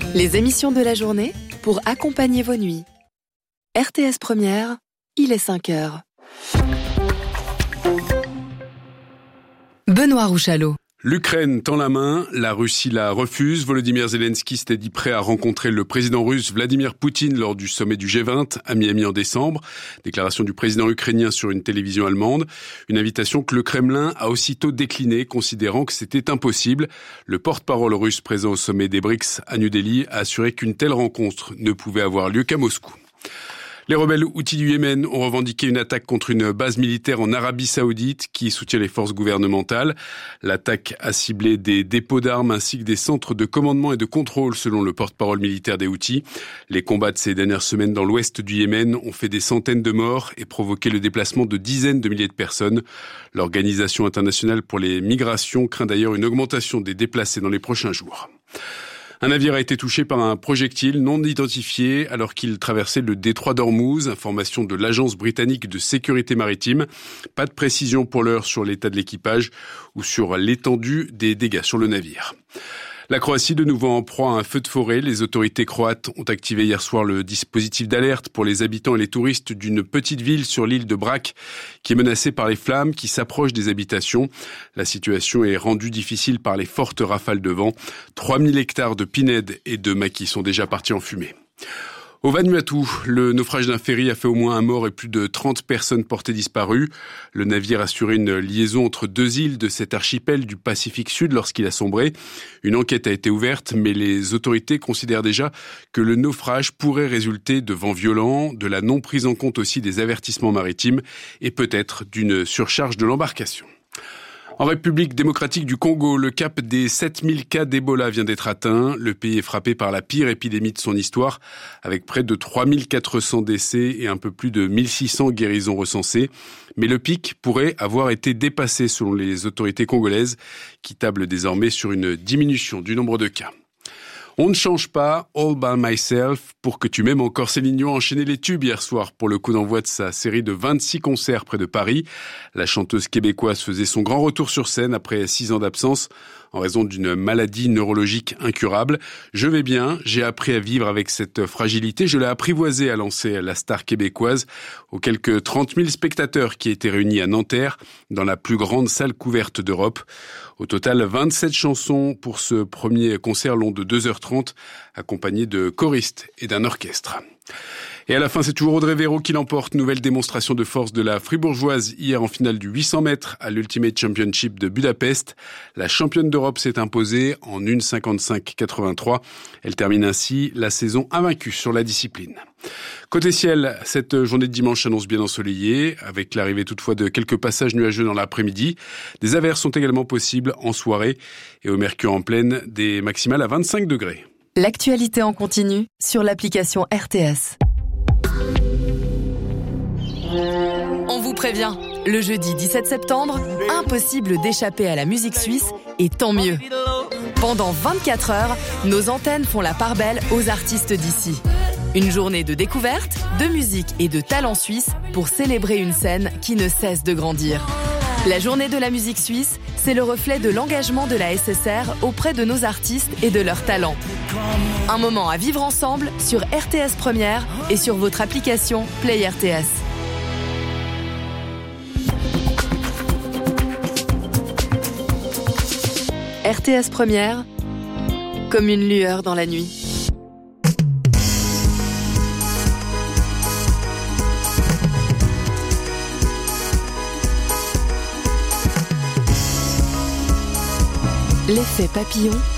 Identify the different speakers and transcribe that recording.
Speaker 1: Les émissions de la journée pour accompagner vos nuits. RTS Première, il est 5h. Benoît Rouchalot.
Speaker 2: L'Ukraine tend la main, la Russie la refuse. Volodymyr Zelensky s'était dit prêt à rencontrer le président russe Vladimir Poutine lors du sommet du G20 à Miami en décembre. Déclaration du président ukrainien sur une télévision allemande. Une invitation que le Kremlin a aussitôt déclinée, considérant que c'était impossible. Le porte-parole russe présent au sommet des BRICS à New Delhi a assuré qu'une telle rencontre ne pouvait avoir lieu qu'à Moscou. Les rebelles houthis du Yémen ont revendiqué une attaque contre une base militaire en Arabie Saoudite qui soutient les forces gouvernementales. L'attaque a ciblé des dépôts d'armes ainsi que des centres de commandement et de contrôle selon le porte-parole militaire des Houthis. Les combats de ces dernières semaines dans l'ouest du Yémen ont fait des centaines de morts et provoqué le déplacement de dizaines de milliers de personnes. L'Organisation internationale pour les migrations craint d'ailleurs une augmentation des déplacés dans les prochains jours. Un navire a été touché par un projectile non identifié alors qu'il traversait le détroit d'Ormuz, information de l'agence britannique de sécurité maritime. Pas de précision pour l'heure sur l'état de l'équipage ou sur l'étendue des dégâts sur le navire. La Croatie, de nouveau en proie à un feu de forêt. Les autorités croates ont activé hier soir le dispositif d'alerte pour les habitants et les touristes d'une petite ville sur l'île de Brač qui est menacée par les flammes qui s'approchent des habitations. La situation est rendue difficile par les fortes rafales de vent. 3000 hectares de pinèdes et de maquis sont déjà partis en fumée. Au Vanuatu, le naufrage d'un ferry a fait au moins un mort et plus de 30 personnes portées disparues. Le navire assurait une liaison entre deux îles de cet archipel du Pacifique Sud lorsqu'il a sombré. Une enquête a été ouverte, mais les autorités considèrent déjà que le naufrage pourrait résulter de vents violents, de la non prise en compte aussi des avertissements maritimes et peut-être d'une surcharge de l'embarcation. En République démocratique du Congo, le cap des 7000 cas d'Ebola vient d'être atteint. Le pays est frappé par la pire épidémie de son histoire, avec près de 3400 décès et un peu plus de 1600 guérisons recensées. Mais le pic pourrait avoir été dépassé selon les autorités congolaises, qui tablent désormais sur une diminution du nombre de cas. On ne change pas, All By Myself, pour que tu m'aimes encore. Céline Dion a enchaîné les tubes hier soir pour le coup d'envoi de sa série de 26 concerts près de Paris. La chanteuse québécoise faisait son grand retour sur scène après 6 ans d'absence en raison d'une maladie neurologique incurable. Je vais bien, j'ai appris à vivre avec cette fragilité. Je l'ai apprivoisée, a lancé la star québécoise aux quelques 30 000 spectateurs qui étaient réunis à Nanterre dans la plus grande salle couverte d'Europe. Au total, 27 chansons pour ce premier concert long de 2h30, accompagné de choristes et d'un orchestre. Et à la fin, c'est toujours Audrey Véro qui l'emporte. Nouvelle démonstration de force de la Fribourgeoise hier en finale du 800 mètres à l'Ultimate Championship de Budapest. La championne d'Europe s'est imposée en 1,55,83. Elle termine ainsi la saison invaincue sur la discipline. Côté ciel, cette journée de dimanche s'annonce bien ensoleillée, avec l'arrivée toutefois de quelques passages nuageux dans l'après-midi. Des averses sont également possibles en soirée et au mercure en pleine, des maximales à 25 degrés.
Speaker 1: L'actualité en continu sur l'application RTS. On vous prévient, le jeudi 17 septembre, impossible d'échapper à la musique suisse et tant mieux. Pendant 24 heures, nos antennes font la part belle aux artistes d'ici. Une journée de découverte, de musique et de talent suisse pour célébrer une scène qui ne cesse de grandir. La journée de la musique suisse, c'est le reflet de l'engagement de la SSR auprès de nos artistes et de leurs talents. Un moment à vivre ensemble sur RTS Première et sur votre application Play RTS. RTS Première, comme une lueur dans la nuit. L'effet papillon